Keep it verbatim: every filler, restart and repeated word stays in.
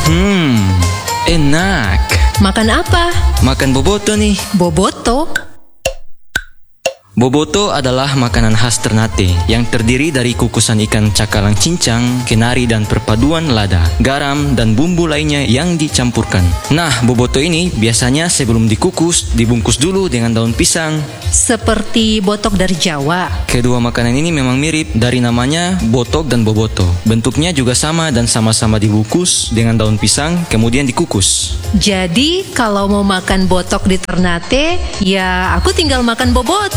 Hmm, enak. Makan apa? Makan boboto nih. Boboto? Boboto adalah makanan khas Ternate yang terdiri dari kukusan ikan cakalang cincang, kenari dan perpaduan lada, garam dan bumbu lainnya yang dicampurkan. Nah, boboto ini biasanya sebelum dikukus dibungkus dulu dengan daun pisang. Seperti botok dari Jawa. Kedua makanan ini memang mirip dari namanya botok dan boboto. Bentuknya juga sama dan sama-sama dibungkus dengan daun pisang kemudian dikukus. Jadi kalau mau makan botok di Ternate, ya aku tinggal makan boboto.